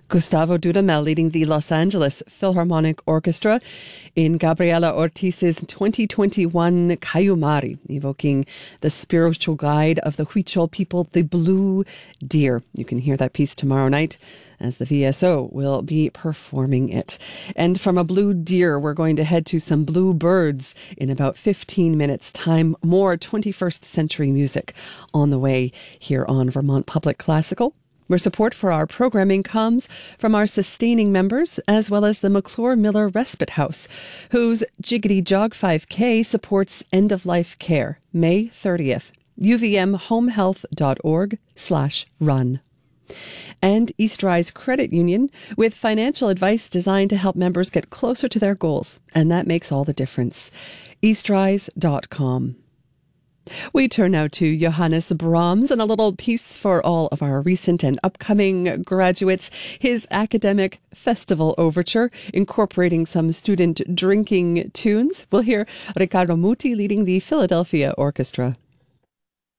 Gustavo Dudamel leading the Los Angeles Philharmonic Orchestra in Gabriela Ortiz's 2021 Cayumari, evoking the spiritual guide of the Huichol people, the Blue Deer. You can hear that piece tomorrow night as the VSO will be performing it. And from a blue deer, we're going to head to some blue birds in about 15 minutes time. More 21st century music on the way here on Vermont Public Classical, where support for our programming comes from our sustaining members, as well as the McClure Miller Respite House, whose Jiggity Jog 5K supports end-of-life care, May 30th. uvmhomehealth.org/run. And Eastrise Credit Union, with financial advice designed to help members get closer to their goals. And that makes all the difference. Eastrise.com. We turn now to Johannes Brahms and a little piece for all of our recent and upcoming graduates. His academic festival overture, incorporating some student drinking tunes. We'll hear Riccardo Muti leading the Philadelphia Orchestra.